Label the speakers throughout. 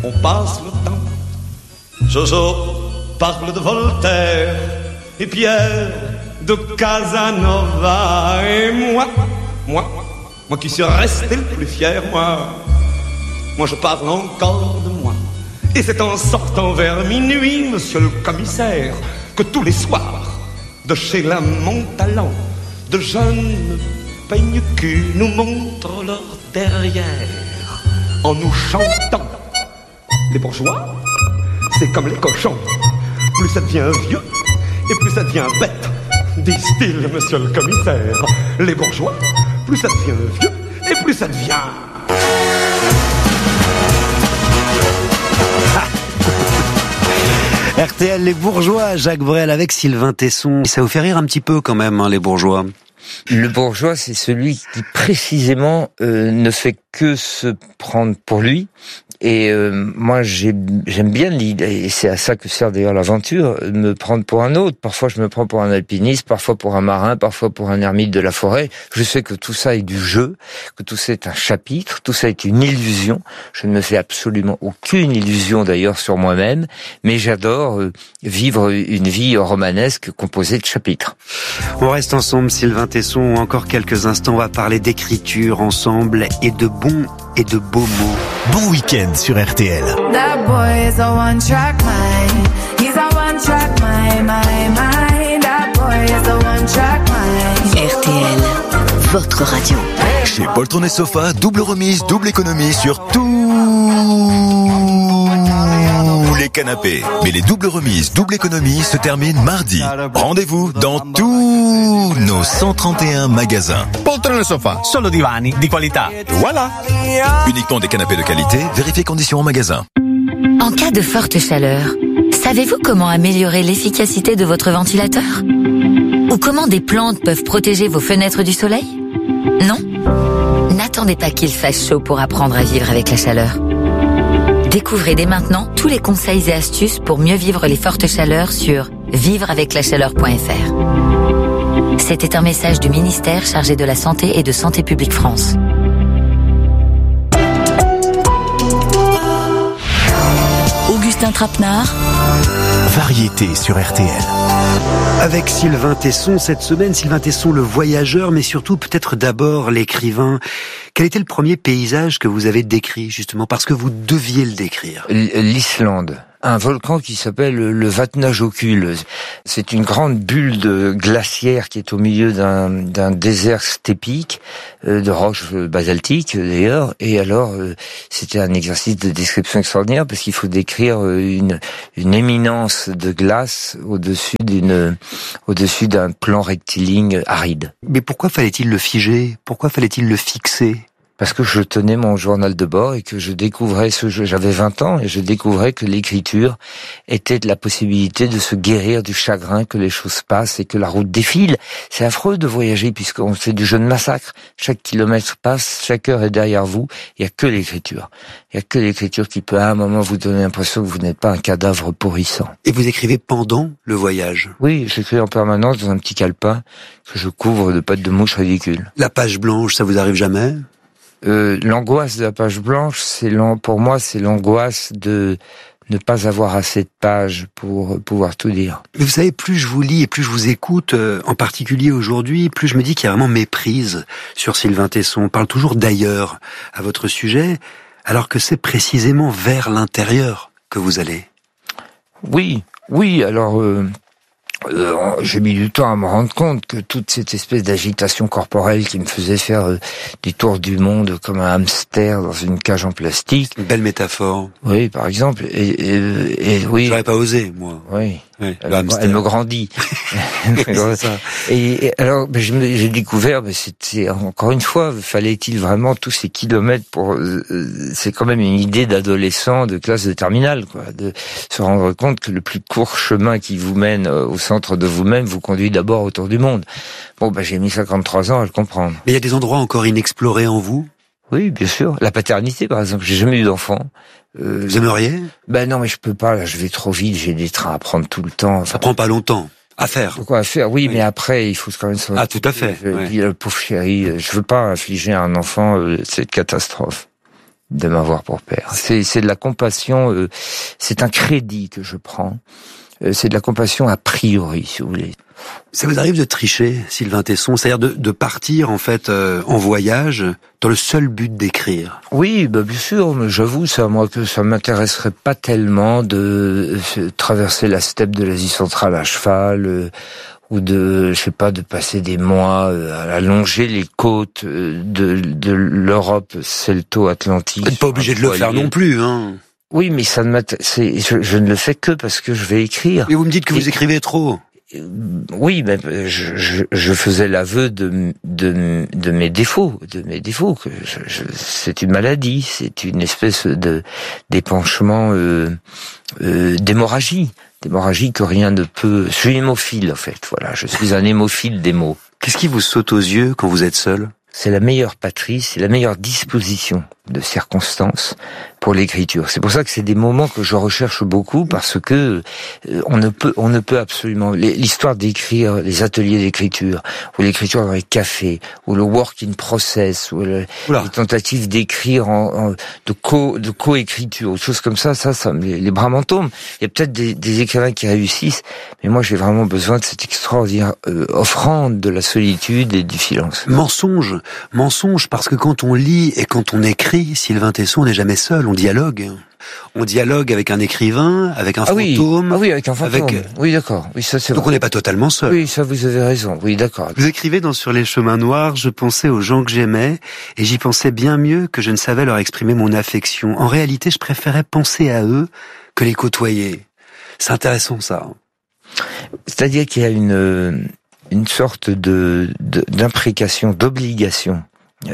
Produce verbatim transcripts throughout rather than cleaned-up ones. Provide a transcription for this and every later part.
Speaker 1: on passe le temps. Jojo parle de Voltaire et Pierre de Casanova. Et moi, moi, moi qui suis resté le plus fier, moi, moi je parle encore de moi. Et c'est en sortant vers minuit, monsieur le commissaire, que tous les soirs, de chez la Montalent, de jeunes peigne-cul nous montrent leur derrière en nous chantant. Les bourgeois, c'est comme les cochons. Plus ça devient vieux et plus ça devient bête, disent-ils, monsieur le commissaire. Les bourgeois, plus ça devient vieux et plus ça devient...
Speaker 2: R T L, les bourgeois, Jacques Brel avec Sylvain Tesson. Ça vous fait rire un petit peu quand même, hein, les bourgeois.
Speaker 3: Le bourgeois, c'est celui qui précisément euh, ne fait que se prendre pour lui. Et euh, moi, j'ai, j'aime bien l'idée, et c'est à ça que sert d'ailleurs l'aventure, me prendre pour un autre. Parfois, je me prends pour un alpiniste, parfois pour un marin, parfois pour un ermite de la forêt. Je sais que tout ça est du jeu, que tout ça est un chapitre, tout ça est une illusion. Je ne me fais absolument aucune illusion d'ailleurs sur moi-même, mais j'adore euh, vivre une vie romanesque composée de chapitres.
Speaker 2: On reste ensemble, Sylvain Tesson, encore quelques instants. On va parler d'écriture ensemble et de bons et de beaux mots.
Speaker 4: Bon week-end sur R T L.
Speaker 5: That boy is a one-track mind. He's a one-track mind, mind, mind. That boy is a one-track mind.
Speaker 6: R T L, votre radio.
Speaker 4: Chez Poltron et Sofa, double remise, double économie sur tous les canapés. Mais les doubles remises, double économie se terminent mardi. Rendez-vous dans tous nos cent trente et un magasins.
Speaker 7: Poltron et Sofa, solo divani di qualità. Voilà.
Speaker 4: Uniquement des canapés de qualité, vérifiez conditions en magasin.
Speaker 6: En cas de forte chaleur, savez-vous comment améliorer l'efficacité de votre ventilateur ? Ou comment des plantes peuvent protéger vos fenêtres du soleil ? Non ? N'attendez pas qu'il fasse chaud pour apprendre à vivre avec la chaleur. Découvrez dès maintenant tous les conseils et astuces pour mieux vivre les fortes chaleurs sur vivre avec la chaleur point f r. C'était un message du ministère chargé de la Santé et de Santé publique France. Augustin Trapenard.
Speaker 4: Variété sur R T L.
Speaker 2: Avec Sylvain Tesson cette semaine, Sylvain Tesson le voyageur, mais surtout peut-être d'abord l'écrivain. Quel était le premier paysage que vous avez décrit, justement, parce que vous deviez le décrire ?
Speaker 3: L'Islande. Un volcan qui s'appelle le Vatnajökull. C'est une grande bulle de glaciaire qui est au milieu d'un, d'un désert stépique, euh, de roches basaltiques d'ailleurs. Et alors, euh, c'était un exercice de description extraordinaire parce qu'il faut décrire une, une éminence de glace au-dessus d'une, au-dessus d'un plan rectiligne aride.
Speaker 2: Mais pourquoi fallait-il le figer ? Pourquoi fallait-il le fixer ?
Speaker 3: Parce que je tenais mon journal de bord et que je découvrais ce jeu. J'avais vingt ans et je découvrais que l'écriture était de la possibilité de se guérir du chagrin que les choses passent et que la route défile. C'est affreux de voyager puisqu'on fait du jeu de massacre. Chaque kilomètre passe, chaque heure est derrière vous. Il n'y a que l'écriture. Il n'y a que l'écriture qui peut à un moment vous donner l'impression que vous n'êtes pas un cadavre pourrissant.
Speaker 2: Et vous écrivez pendant le voyage ?
Speaker 3: Oui, j'écris en permanence dans un petit calepin que je couvre de pattes de mouche ridicules.
Speaker 2: La page blanche, ça vous arrive jamais ?
Speaker 3: Euh, l'angoisse de la page blanche, c'est pour moi, c'est l'angoisse de ne pas avoir assez de pages pour pouvoir tout dire.
Speaker 2: Mais vous savez, plus je vous lis et plus je vous écoute, euh, en particulier aujourd'hui, plus je me dis qu'il y a vraiment méprise sur Sylvain Tesson. On parle toujours d'ailleurs à votre sujet, alors que c'est précisément vers l'intérieur que vous allez.
Speaker 3: Oui, oui, alors... Euh... Euh, j'ai mis du temps à me rendre compte que toute cette espèce d'agitation corporelle qui me faisait faire euh, des tours du monde comme un hamster dans une cage en plastique.
Speaker 2: Une belle métaphore.
Speaker 3: Oui, par exemple. Et, et, et oui.
Speaker 2: J'aurais pas osé, moi.
Speaker 3: Oui.
Speaker 2: Oui,
Speaker 3: elle, elle me grandit. C'est ça. Et, et alors, ben, j'ai découvert, ben, c'était encore une fois, fallait-il vraiment tous ces kilomètres pour euh, c'est quand même une idée d'adolescent de classe de terminale, quoi, de se rendre compte que le plus court chemin qui vous mène au centre de vous-même vous conduit d'abord autour du monde. Bon, ben, j'ai mis cinquante-trois ans à le comprendre.
Speaker 2: Mais il y a des endroits encore inexplorés en vous?
Speaker 3: Oui, bien sûr. La paternité, par exemple. J'ai jamais eu d'enfant.
Speaker 2: Euh, Vous aimeriez?
Speaker 3: Ben non, mais je peux pas. Là, je vais trop vite. J'ai des trains à prendre tout le temps. Enfin,
Speaker 2: ça prend pas longtemps à faire.
Speaker 3: Quoi à faire? Oui, oui, mais après, il faut quand même.
Speaker 2: Ah, tout à fait.
Speaker 3: Je, ouais. Le pauvre chéri, je veux pas infliger à un enfant euh, cette catastrophe. de m'avoir pour père. C'est, c'est de la compassion, euh, c'est un crédit que je prends. Euh, c'est de la compassion a priori, si vous voulez.
Speaker 2: Ça vous arrive de tricher, Sylvain Tesson, c'est-à-dire de, de partir en fait euh, en voyage dans le seul but d'écrire?
Speaker 3: Oui, bah bien sûr, mais j'avoue, ça, moi, que ça m'intéresserait pas tellement de euh, traverser la steppe de l'Asie centrale à cheval, euh, ou de, je sais pas, de passer des mois euh, à longer les côtes euh, de, de l'Europe celto-atlantique.
Speaker 2: Vous n'êtes pas obligé de le faire non plus, hein.
Speaker 3: Oui, mais ça ne m'intéresse, je, je ne le fais que parce que je vais écrire.
Speaker 2: Et vous me dites que
Speaker 3: Et...
Speaker 2: vous écrivez trop.
Speaker 3: Oui, mais je, je, je faisais l'aveu de, de, de mes défauts, de mes défauts. Que je, je, c'est une maladie, c'est une espèce de d'épanchement, euh, euh, d'hémorragie, d'hémorragie que rien ne peut. Je suis hémophile en fait. Voilà, je suis un hémophile des mots.
Speaker 2: Qu'est-ce qui vous saute aux yeux quand vous êtes seul?
Speaker 3: C'est la meilleure patrie, c'est la meilleure disposition de circonstances pour l'écriture. C'est pour ça que c'est des moments que je recherche beaucoup, parce que euh, on ne peut, on ne peut absolument, l'histoire d'écrire, les ateliers d'écriture, ou l'écriture dans les cafés, ou le work in process, ou le, les tentatives d'écrire en, en, de co, de co-écriture, ou choses comme ça, ça, ça, les, les bras m'en tombent. Il y a peut-être des, des écrivains qui réussissent, mais moi j'ai vraiment besoin de cette extraordinaire euh, offrande de la solitude et du silence.
Speaker 2: Mensonge, mensonge, parce que quand on lit et quand on écrit, Sylvain Tesson, on n'est jamais seul, on dialogue. On dialogue avec un écrivain, avec un
Speaker 3: ah oui.
Speaker 2: fantôme.
Speaker 3: Ah oui, avec un fantôme. Avec... Oui, d'accord. Oui, ça c'est
Speaker 2: Donc
Speaker 3: vrai.
Speaker 2: on n'est pas totalement seul.
Speaker 3: Oui, ça vous avez raison. Oui, d'accord.
Speaker 2: Vous écrivez dans Sur les chemins noirs, je pensais aux gens que j'aimais, et j'y pensais bien mieux que je ne savais leur exprimer mon affection. En réalité, je préférais penser à eux que les côtoyer. C'est intéressant, ça.
Speaker 3: C'est-à-dire qu'il y a une, une sorte de, de d'imprécation, d'obligation,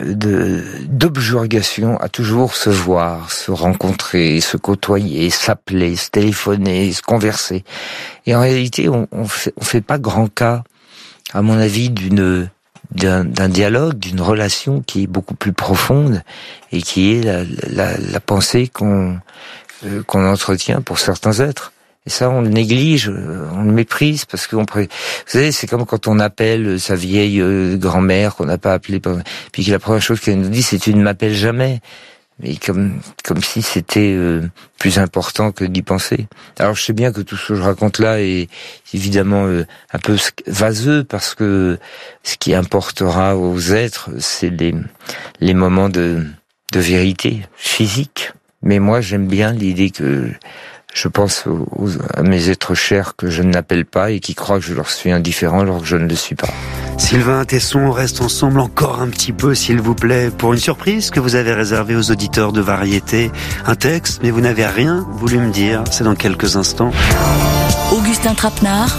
Speaker 3: de d'objurgation à toujours se voir, se rencontrer, se côtoyer, s'appeler, se téléphoner, se converser. Et en réalité, on on fait, on fait pas grand cas, à mon avis, d'une d'un, d'un dialogue, d'une relation qui est beaucoup plus profonde et qui est la la, la pensée qu'on euh, qu'on entretient pour certains êtres. Et ça, on le néglige, on le méprise, parce qu'on pré... Vous savez, c'est comme quand on appelle sa vieille euh, grand-mère qu'on n'a pas appelée, puis que la première chose qu'elle nous dit, c'est « tu ne m'appelles jamais ». Mais comme comme si c'était euh, plus important que d'y penser. Alors je sais bien que tout ce que je raconte là est évidemment euh, un peu vaseux, parce que ce qui importera aux êtres, c'est les les moments de de vérité physique. Mais moi, j'aime bien l'idée que je pense aux, aux, à mes êtres chers que je n'appelle pas et qui croient que je leur suis indifférent alors que je ne le suis pas.
Speaker 2: Sylvain Tesson, on reste ensemble encore un petit peu, s'il vous plaît, pour une surprise que vous avez réservée aux auditeurs de Variété. Un texte, mais vous n'avez rien voulu me dire. C'est dans quelques instants.
Speaker 8: Augustin Trapenard.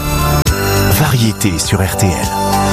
Speaker 7: Variété sur R T L.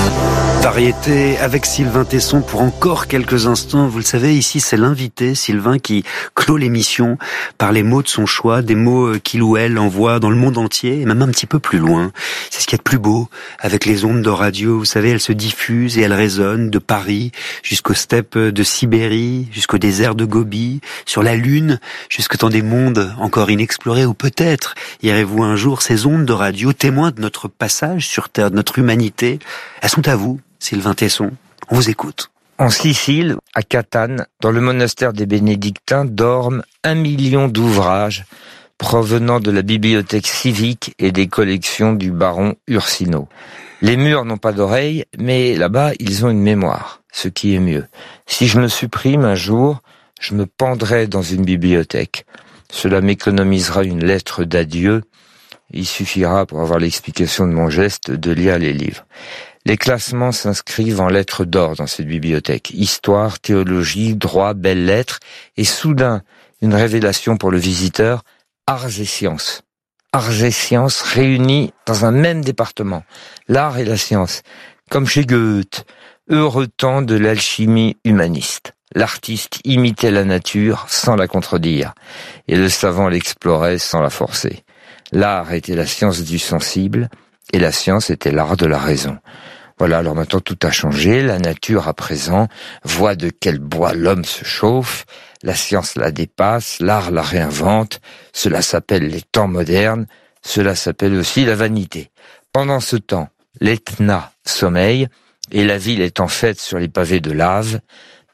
Speaker 2: Variété avec Sylvain Tesson pour encore quelques instants. Vous le savez, ici c'est l'invité, Sylvain, qui clôt l'émission par les mots de son choix, des mots qu'il ou elle envoie dans le monde entier et même un petit peu plus loin. C'est ce qu'il y a de plus beau avec les ondes de radio. Vous savez, elles se diffusent et elles résonnent de Paris jusqu'aux steppes de Sibérie, jusqu'au désert de Gobi, sur la Lune, jusque dans des mondes encore inexplorés, ou peut-être irez-vous un jour. Ces ondes de radio, témoins de notre passage sur Terre, de notre humanité, elles sont à vous, Sylvain Tesson. On vous écoute.
Speaker 3: En Sicile, à Catane, dans le monastère des Bénédictins, dorment un million d'ouvrages provenant de la bibliothèque civique et des collections du baron Ursino. Les murs n'ont pas d'oreilles, mais là-bas, ils ont une mémoire, ce qui est mieux. Si je me supprime un jour, je me pendrai dans une bibliothèque. Cela m'économisera une lettre d'adieu. Il suffira, pour avoir l'explication de mon geste, de lire les livres. Les classements s'inscrivent en lettres d'or dans cette bibliothèque. Histoire, théologie, droit, belles lettres, et soudain, une révélation pour le visiteur, arts et sciences. Arts et sciences réunis dans un même département. L'art et la science. Comme chez Goethe. Heureux temps de l'alchimie humaniste. L'artiste imitait la nature sans la contredire, et le savant l'explorait sans la forcer. L'art était la science du sensible, et la science était l'art de la raison. Voilà, alors maintenant tout a changé, la nature à présent voit de quel bois l'homme se chauffe, la science la dépasse, l'art la réinvente, cela s'appelle les temps modernes, cela s'appelle aussi la vanité. Pendant ce temps, l'Etna sommeille, et la ville est en fête sur les pavés de lave.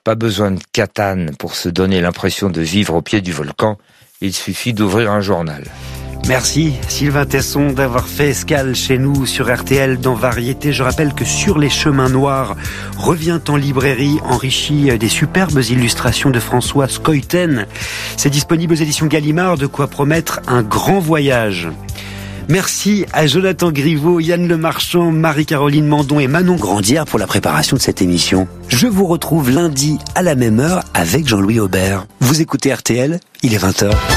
Speaker 3: Pas besoin de katane pour se donner l'impression de vivre au pied du volcan. Il suffit d'ouvrir un journal.
Speaker 2: Merci Sylvain Tesson d'avoir fait escale chez nous sur R T L dans Variété. Je rappelle que Sur les chemins noirs revient en librairie, enrichi des superbes illustrations de François Scoyten. C'est disponible aux éditions Gallimard, de quoi promettre un grand voyage. Merci à Jonathan Griveaux, Yann Lemarchand, Marie-Caroline Mandon et Manon Grandière pour la préparation de cette émission. Je vous retrouve lundi à la même heure avec Jean-Louis Aubert. Vous écoutez R T L, il est vingt heures.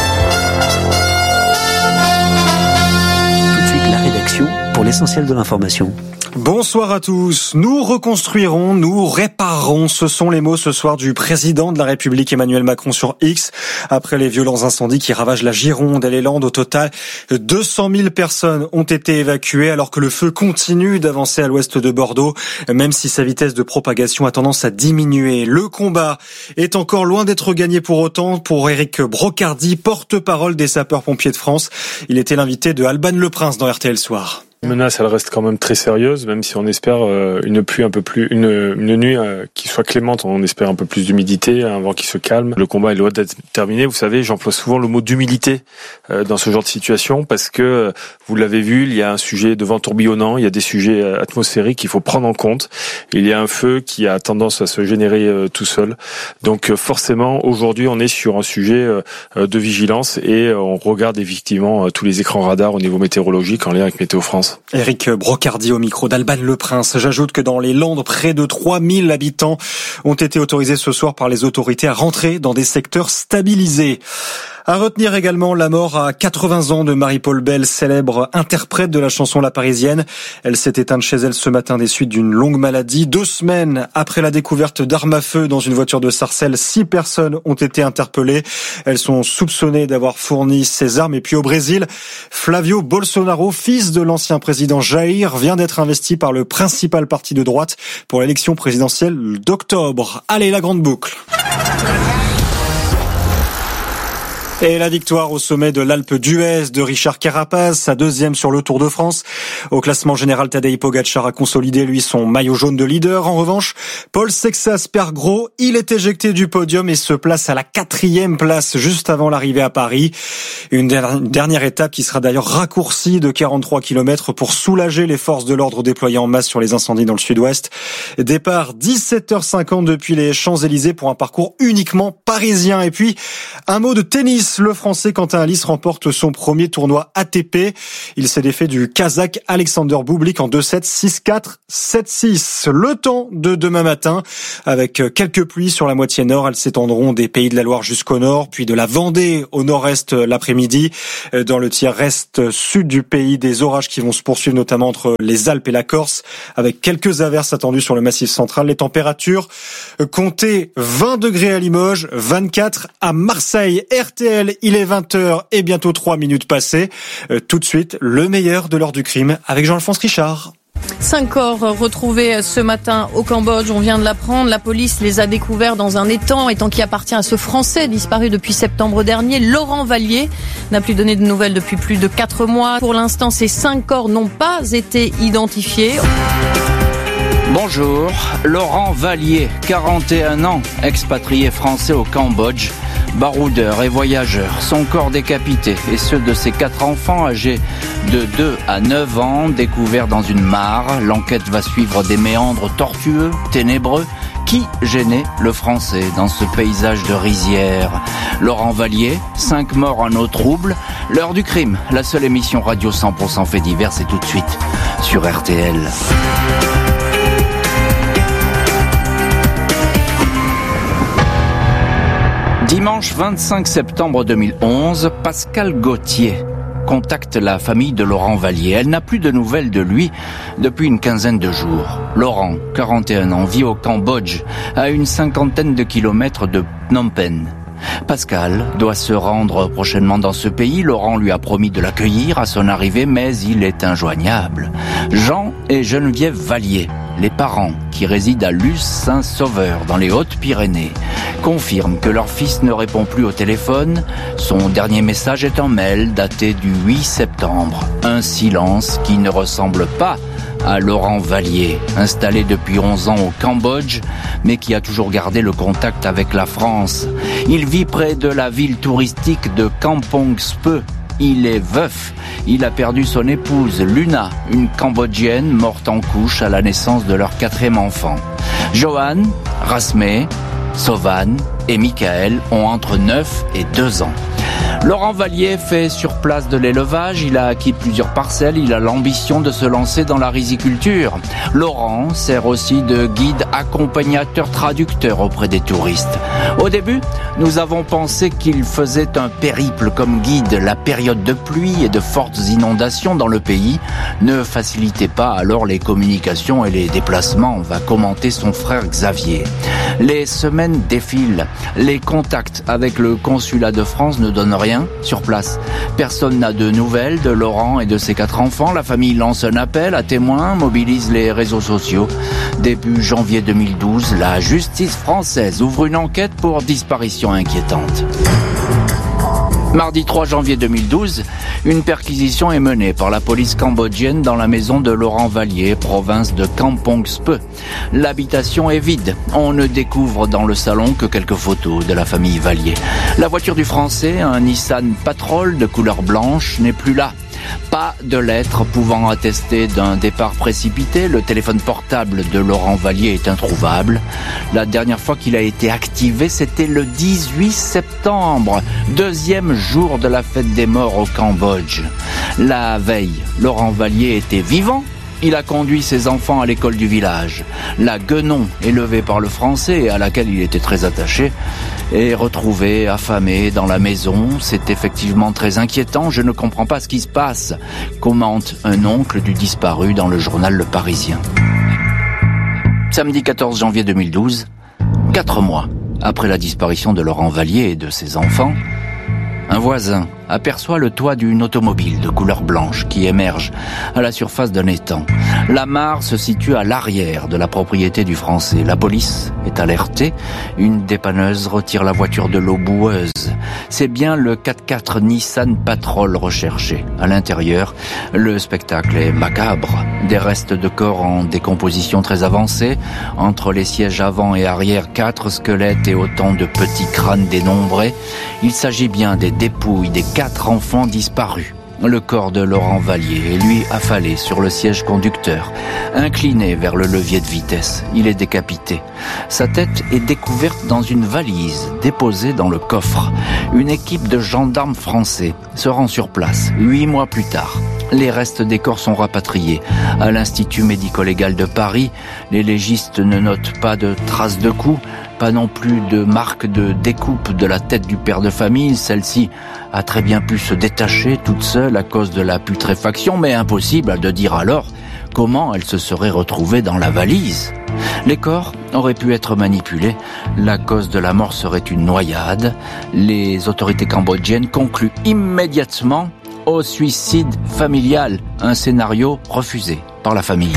Speaker 2: Pour l'essentiel de l'information.
Speaker 9: Bonsoir à tous. Nous reconstruirons, nous réparerons. Ce sont les mots ce soir du président de la République Emmanuel Macron sur X. Après les violents incendies qui ravagent la Gironde et les Landes, au total, deux cent mille personnes ont été évacuées alors que le feu continue d'avancer à l'ouest de Bordeaux, même si sa vitesse de propagation a tendance à diminuer. Le combat est encore loin d'être gagné pour autant pour Éric Brocardi, porte-parole des sapeurs-pompiers de France. Il était l'invité de Alban Leprince dans R T L Soir.
Speaker 10: La menace, elle reste quand même très sérieuse, même si on espère euh, une pluie un peu plus, une, une nuit euh, qui soit clémente. On espère un peu plus d'humidité, un vent qui se calme. Le combat est loin d'être terminé. Vous savez, j'emploie souvent le mot d'humilité euh, dans ce genre de situation parce que euh, vous l'avez vu, il y a un sujet de vent tourbillonnant, il y a des sujets atmosphériques qu'il faut prendre en compte. Il y a un feu qui a tendance à se générer euh, tout seul. Donc euh, forcément, aujourd'hui, on est sur un sujet euh, de vigilance et euh, on regarde effectivement euh, tous les écrans radars au niveau météorologique en lien avec Météo France.
Speaker 9: Éric Brocardi au micro d'Alban Leprince. J'ajoute que dans les Landes, près de trois mille habitants ont été autorisés ce soir par les autorités à rentrer dans des secteurs stabilisés. À retenir également la mort à quatre-vingts ans de Marie-Paul Bell, célèbre interprète de la chanson La Parisienne. Elle s'est éteinte chez elle ce matin des suites d'une longue maladie. Deux semaines après la découverte d'armes à feu dans une voiture de Sarcelles, six personnes ont été interpellées. Elles sont soupçonnées d'avoir fourni ces armes. Et puis au Brésil, Flavio Bolsonaro, fils de l'ancien président Jair, vient d'être investi par le principal parti de droite pour l'élection présidentielle d'octobre. Allez, la grande boucle. Et la victoire au sommet de l'Alpe d'Huez de Richard Carapaz, sa deuxième sur le Tour de France. Au classement général, Tadej Pogačar a consolidé, lui, son maillot jaune de leader. En revanche, Paul Sexas perd gros. Il est éjecté du podium et se place à la quatrième place juste avant l'arrivée à Paris. Une dernière étape qui sera d'ailleurs raccourcie de quarante-trois kilomètres pour soulager les forces de l'ordre déployées en masse sur les incendies dans le sud-ouest. Départ dix-sept heures cinquante depuis les Champs-Élysées pour un parcours uniquement parisien. Et puis, un mot de tennis. Le Français Quentin Halys remporte son premier tournoi A T P. Il s'est défait du Kazakh Alexander Bublik en deux sept, six quatre, sept six. Le temps de demain matin, avec quelques pluies sur la moitié nord. Elles s'étendront des Pays de la Loire jusqu'au nord, puis de la Vendée au nord-est l'après-midi. Dans le tiers est sud du pays, des orages qui vont se poursuivre notamment entre les Alpes et la Corse, avec quelques averses attendues sur le massif central. Les températures, comptez vingt degrés à Limoges, vingt-quatre à Marseille. R T L, il est vingt heures et bientôt trois minutes passées. Euh, tout de suite, le meilleur de l'heure du crime avec Jean-Alphonse Richard.
Speaker 11: Cinq corps retrouvés ce matin au Cambodge, on vient de l'apprendre. La police les a découverts dans un étang, étang qui appartient à ce Français disparu depuis septembre dernier. Laurent Vallier n'a plus donné de nouvelles depuis plus de quatre mois. Pour l'instant, ces cinq corps n'ont pas été identifiés.
Speaker 12: Bonjour, Laurent Vallier, quarante et un ans, expatrié français au Cambodge, baroudeur et voyageur. Son corps décapité et ceux de ses quatre enfants âgés de deux à neuf ans, découverts dans une mare. L'enquête va suivre des méandres tortueux, ténébreux. Qui gênait le français dans ce paysage de rizières? Laurent Vallier, cinq morts en eau trouble. L'heure du crime, la seule émission radio cent pour cent fait divers, c'est tout de suite sur R T L. Dimanche vingt-cinq septembre deux mille onze, Pascal Gauthier contacte la famille de Laurent Vallier. Elle n'a plus de nouvelles de lui depuis une quinzaine de jours. Laurent, quarante et un ans, vit au Cambodge, à une cinquantaine de kilomètres de Phnom Penh. Pascal doit se rendre prochainement dans ce pays. Laurent lui a promis de l'accueillir à son arrivée, mais il est injoignable. Jean et Geneviève Vallier, les parents qui résident à Luz-Saint-Sauveur dans les Hautes-Pyrénées, confirment que leur fils ne répond plus au téléphone. Son dernier message est en mail daté du huit septembre. Un silence qui ne ressemble pas à Laurent Vallier, installé depuis onze ans au Cambodge, mais qui a toujours gardé le contact avec la France. Il vit près de la ville touristique de Kampong Speu. Il est veuf. Il a perdu son épouse, Luna, une Cambodgienne morte en couche à la naissance de leur quatrième enfant. Johan, Rasmé, Sovan et Michael ont entre neuf et deux ans. Laurent Vallier fait sur place de l'élevage, il a acquis plusieurs parcelles, il a l'ambition de se lancer dans la riziculture. Laurent sert aussi de guide accompagnateur traducteur auprès des touristes. Au début, nous avons pensé qu'il faisait un périple comme guide. La période de pluie et de fortes inondations dans le pays ne facilitait pas alors les communications et les déplacements, va commenter son frère Xavier. Les semaines défilent, les contacts avec le consulat de France ne donnent rien sur place. Personne n'a de nouvelles de Laurent et de ses quatre enfants. La famille lance un appel à témoins, mobilise les réseaux sociaux. Début janvier deux mille douze, la justice française ouvre une enquête pour disparition inquiétante. Mardi trois janvier deux mille douze, une perquisition est menée par la police cambodgienne dans la maison de Laurent Vallier, province de Kampong Speu. L'habitation est vide. On ne découvre dans le salon que quelques photos de la famille Vallier. La voiture du Français, un Nissan Patrol de couleur blanche, n'est plus là. Pas de lettres pouvant attester d'un départ précipité. Le téléphone portable de Laurent Vallier est introuvable. La dernière fois qu'il a été activé, c'était le dix-huit septembre, deuxième jour de la fête des morts au Cambodge. La veille, Laurent Vallier était vivant. Il a conduit ses enfants à l'école du village. La Guenon, élevée par le Français et à laquelle il était très attaché, est retrouvée affamée dans la maison. C'est effectivement très inquiétant. Je ne comprends pas ce qui se passe, commente un oncle du disparu dans le journal Le Parisien. Samedi quatorze janvier deux mille douze, quatre mois après la disparition de Laurent Vallier et de ses enfants, un voisin aperçoit le toit d'une automobile de couleur blanche qui émerge à la surface d'un étang. La mare se situe à l'arrière de la propriété du Français. La police est alertée. Une dépanneuse retire la voiture de l'eau boueuse. C'est bien le quatre-quatre Nissan Patrol recherché. À l'intérieur, le spectacle est macabre. Des restes de corps en décomposition très avancée. Entre les sièges avant et arrière, quatre squelettes et autant de petits crânes dénombrés. Il s'agit bien des dépouilles des quatre enfants disparus. Le corps de Laurent Vallier est lui affalé sur le siège conducteur, incliné vers le levier de vitesse. Il est décapité. Sa tête est découverte dans une valise déposée dans le coffre. Une équipe de gendarmes français se rend sur place huit mois plus tard. Les restes des corps sont rapatriés à l'Institut médico-légal de Paris. Les légistes ne notent pas de traces de coups, pas non plus de marques de découpe de la tête du père de famille. Celle-ci a très bien pu se détacher toute seule à cause de la putréfaction, mais impossible de dire alors comment elle se serait retrouvée dans la valise. Les corps auraient pu être manipulés. La cause de la mort serait une noyade. Les autorités cambodgiennes concluent immédiatement au suicide familial, un scénario refusé par la famille.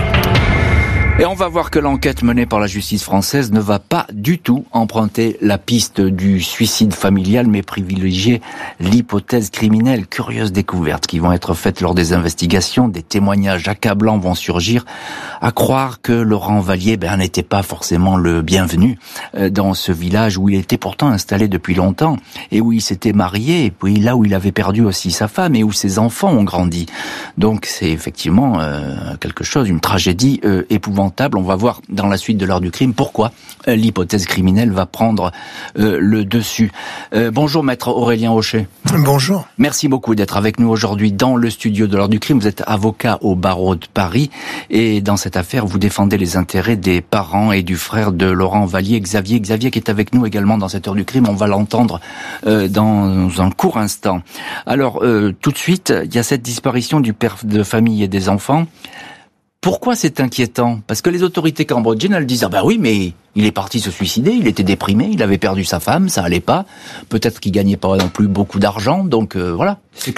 Speaker 12: Et on va voir que l'enquête menée par la justice française ne va pas du tout emprunter la piste du suicide familial, mais privilégier l'hypothèse criminelle. Curieuse découverte qui vont être faites lors des investigations. Des témoignages accablants vont surgir, à croire que Laurent Vallier ben, n'était pas forcément le bienvenu dans ce village où il était pourtant installé depuis longtemps et où il s'était marié, et puis là où il avait perdu aussi sa femme et où ses enfants ont grandi. Donc c'est effectivement euh, quelque chose, une tragédie euh, épouvantable. On va voir dans la suite de l'heure du crime pourquoi euh, l'hypothèse criminelle va prendre euh, le dessus. Euh, bonjour maître Aurélien Hochet.
Speaker 13: Bonjour.
Speaker 12: Merci beaucoup d'être avec nous aujourd'hui dans le studio de l'heure du crime. Vous êtes avocat au barreau de Paris et dans cette affaire vous défendez les intérêts des parents et du frère de Laurent Vallier, Xavier. Xavier qui est avec nous également dans cette heure du crime. On va l'entendre euh, dans un court instant. Alors euh, tout de suite, il y a cette disparition du père de famille et des enfants. Pourquoi c'est inquiétant? Parce que les autorités cambodgiennes, elles disent « Ah ben oui, mais il est parti se suicider, il était déprimé, il avait perdu sa femme, ça allait pas. Peut-être qu'il gagnait pas non plus beaucoup d'argent, donc euh, voilà, c'est clair. »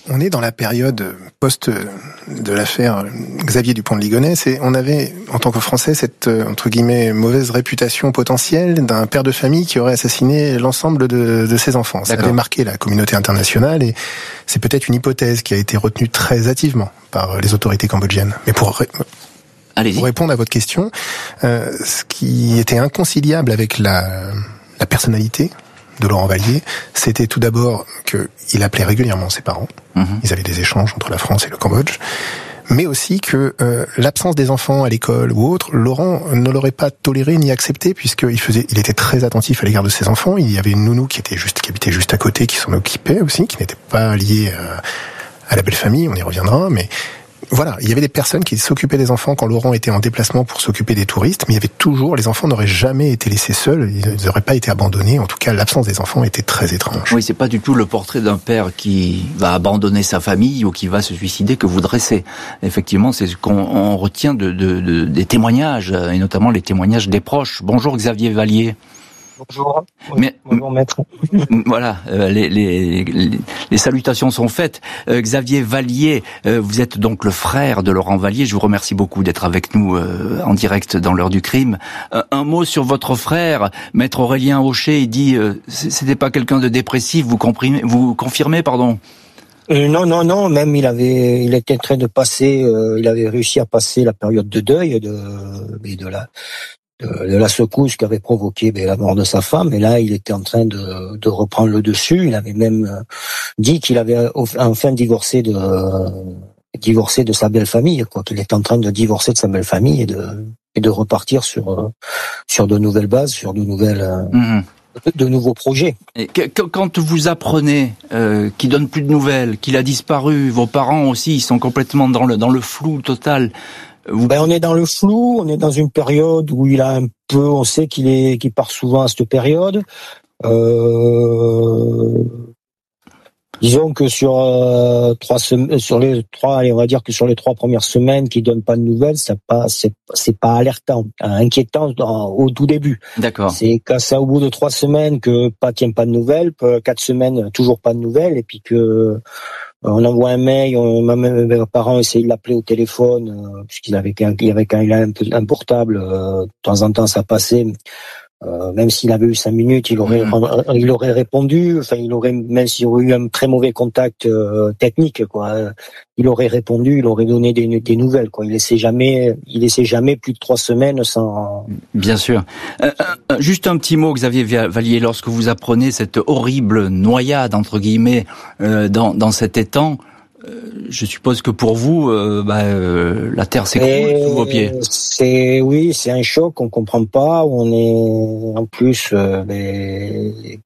Speaker 13: on est dans la période post de l'affaire Xavier Dupont de Ligonnès et on avait, en tant que Français, cette, entre guillemets, mauvaise réputation potentielle d'un père de famille qui aurait assassiné l'ensemble de, de ses enfants. Ça avait marqué la communauté internationale et c'est peut-être une hypothèse qui a été retenue très hâtivement par les autorités cambodgiennes. Mais pour,
Speaker 12: Allez-y.
Speaker 13: pour répondre à votre question, euh, ce qui était inconciliable avec la, la personnalité de Laurent Vallier, c'était tout d'abord qu'il appelait régulièrement ses parents. Mmh. Ils avaient des échanges entre la France et le Cambodge. Mais aussi que euh, l'absence des enfants à l'école ou autre, Laurent ne l'aurait pas toléré ni accepté puisqu'il faisait, il était très attentif à l'égard de ses enfants. Il y avait une nounou qui était juste, qui habitait juste à côté, qui s'en occupait aussi, qui n'était pas liée à, à la belle famille. On y reviendra, mais voilà, il y avait des personnes qui s'occupaient des enfants quand Laurent était en déplacement pour s'occuper des touristes, mais il y avait toujours, les enfants n'auraient jamais été laissés seuls, ils n'auraient pas été abandonnés, en tout cas l'absence des enfants était très étrange.
Speaker 12: Oui, c'est pas du tout le portrait d'un père qui va abandonner sa famille ou qui va se suicider que vous dressez. Effectivement, c'est ce qu'on on retient de, de, de, des témoignages, et notamment les témoignages des proches. Bonjour Xavier Vallier.
Speaker 14: Bonjour.
Speaker 12: Mais,
Speaker 14: Bonjour maître.
Speaker 12: Voilà, euh, les, les, les, les salutations sont faites. Euh, Xavier Vallier, euh, vous êtes donc le frère de Laurent Vallier. Je vous remercie beaucoup d'être avec nous euh, en direct dans l'heure du crime. Euh, un mot sur votre frère, maître Aurélien Haucher. Il dit, euh, c'était pas quelqu'un de dépressif. Vous comprimez, vous confirmez, pardon.
Speaker 14: Euh, non, non, non. Même il avait, il était en train de passer, euh, il avait réussi à passer la période de deuil de, de la. De, de la secousse qui avait provoqué ben, la mort de sa femme, et là il était en train de, de reprendre le dessus. Il avait même euh, dit qu'il avait enfin divorcé de euh, divorcé de sa belle famille, quoi, qu'il était en train de divorcer de sa belle famille et de et de repartir sur euh, sur de nouvelles bases, sur de nouvelles euh, mmh. de, de nouveaux projets.
Speaker 12: Et que, que, quand vous apprenez euh, qu'il donne plus de nouvelles, qu'il a disparu, vos parents aussi, ils sont complètement dans le dans le flou total.
Speaker 14: Vous... Ben, on est dans le flou, on est dans une période où il a un peu, on sait qu'il est, qu'il part souvent à cette période. Euh, disons que sur euh, trois semaines, sur les trois, allez, on va dire que sur les trois premières semaines qu'il donne pas de nouvelles, ça pas, c'est, c'est pas alertant, inquiétant dans, au tout début.
Speaker 12: D'accord.
Speaker 14: C'est quand c'est au bout de trois semaines que pas tient pas de nouvelles, quatre semaines toujours pas de nouvelles, et puis que on envoie un mail, on, même mes parents essayent de l'appeler au téléphone, euh, puisqu'il avait quand il avait quand il a un, un portable, euh, de temps en temps ça passait. Euh, même s'il avait eu cinq minutes, il aurait, mmh. il aurait répondu. Enfin, il aurait, même s'il aurait eu un très mauvais contact euh, technique, quoi, il aurait répondu, il aurait donné des, des nouvelles, quoi. Il laissait jamais, il laissait jamais plus de trois semaines sans.
Speaker 12: Bien sûr. Euh, euh, juste un petit mot, Xavier Vallier, lorsque vous apprenez cette horrible noyade entre guillemets euh, dans, dans cet étang. Je suppose que pour vous, euh, bah, euh, la terre s'écroule sous vos pieds.
Speaker 14: C'est oui, c'est un choc, on comprend pas. On est en plus, euh, mais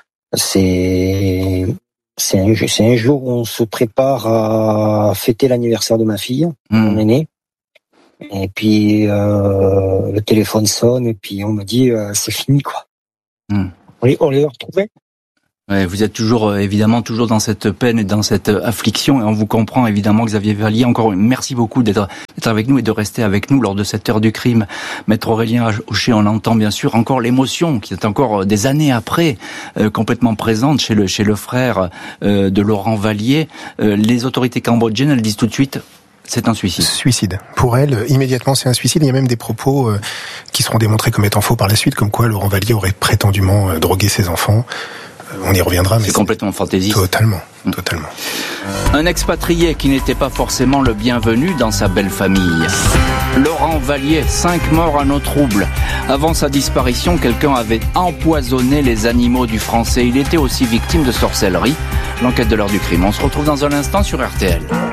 Speaker 14: c'est c'est un c'est un jour où on se prépare à fêter l'anniversaire de ma fille, mmh. mon aînée. Et puis euh, le téléphone sonne et puis on me dit euh, c'est fini quoi. Mmh. On les on les a retrouvés.
Speaker 12: Ouais, vous êtes toujours, évidemment, toujours dans cette peine et dans cette affliction, et on vous comprend, évidemment, Xavier Vallier. Encore merci beaucoup d'être, d'être avec nous et de rester avec nous lors de cette heure du crime. Maître Aurélien Haucher, on entend bien sûr encore l'émotion qui est encore des années après, euh, complètement présente chez le, chez le frère euh, de Laurent Vallier. Euh, les autorités cambodgiennes, elles disent tout de suite, c'est un suicide.
Speaker 13: Suicide. Pour elle, immédiatement, c'est un suicide. Il y a même des propos euh, qui seront démontrés comme étant faux par la suite, comme quoi Laurent Vallier aurait prétendument euh, drogué ses enfants. On y reviendra, mais
Speaker 12: c'est complètement fantaisiste.
Speaker 13: Totalement, totalement.
Speaker 12: Un expatrié qui n'était pas forcément le bienvenu dans sa belle famille. Laurent Vallier, cinq morts à nos troubles. Avant sa disparition, quelqu'un avait empoisonné les animaux du Français. Il était aussi victime de sorcellerie. L'enquête de l'heure du crime. On se retrouve dans un instant sur R T L.